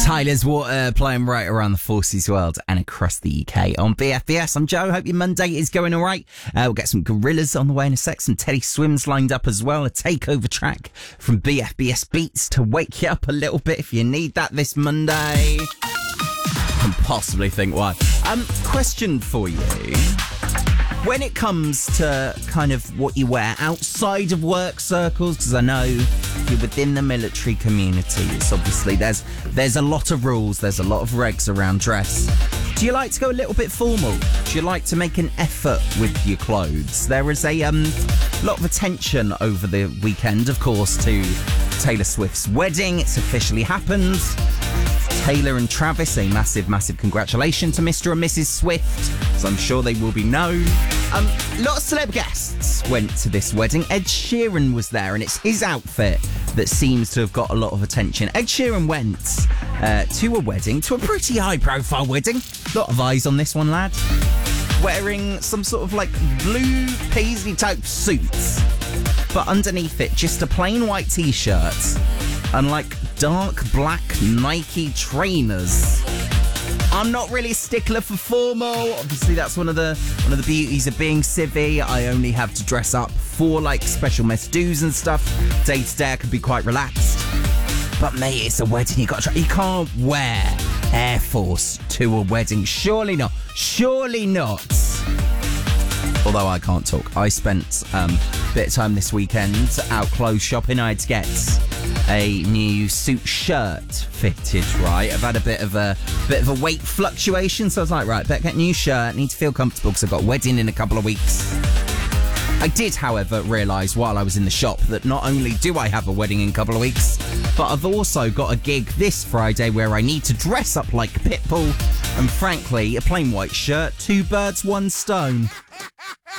Tyler's Water playing right around the Forces world and across the UK on BFBS. I'm Joe. Hope your Monday is going all right. We'll get some Gorillaz on the way in a sec. Some Teddy Swims lined up as well. A takeover track from BFBS Beats to wake you up a little bit if you need that this Monday. Can possibly think why. Question for you. When it comes to kind of what you wear outside of work circles, because I know you're within the military community, it's obviously there's a lot of rules, there's a lot of regs around dress. Do you like to go a little bit formal? Do you like to make an effort with your clothes? There is a lot of attention over the weekend, of course, to Taylor Swift's wedding. It's officially happened. Taylor and Travis, a massive, massive congratulations to Mr. and Mrs. Swift, as I'm sure they will be known. Lots of celeb guests went to this wedding. Ed Sheeran was there, and it's his outfit that seems to have got a lot of attention. Ed Sheeran went to a wedding, to a pretty high-profile wedding. A lot of eyes on this one, lad. Wearing some sort of like blue paisley-type suit, but underneath it, just a plain white t-shirt and like dark black Nike trainers. I'm not really a stickler for formal. Obviously, that's one of the beauties of being civvy. I only have to dress up for like special mess do's and stuff. Day to day, I can be quite relaxed. But mate, it's a wedding. You can't wear Air Force to a wedding. Surely not. Surely not. Although I can't talk. I spent a bit of time this weekend out clothes shopping. I had to get a new suit shirt fitted, right? I've had a bit of a weight fluctuation, so I was like, right, better get a new shirt, need to feel comfortable because I've got a wedding in a couple of weeks. I did, however, realise while I was in the shop that not only do I have a wedding in a couple of weeks, but I've also got a gig this Friday where I need to dress up like Pitbull, and frankly, a plain white shirt, two birds, one stone.